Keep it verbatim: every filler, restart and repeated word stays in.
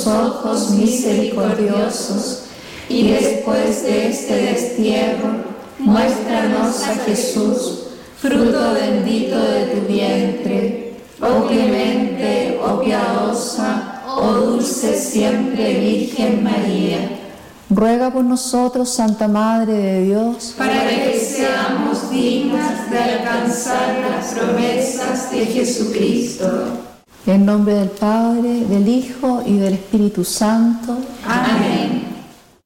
tus ojos misericordiosos, y después de este destierro, muéstranos a Jesús, fruto bendito de tu vientre. Oh clemente, oh piadosa, oh dulce siempre Virgen María. Ruega por nosotros, Santa Madre de Dios, para que seamos dignas de alcanzar las promesas de Jesucristo. En nombre del Padre, del Hijo y del Espíritu Santo. Amén.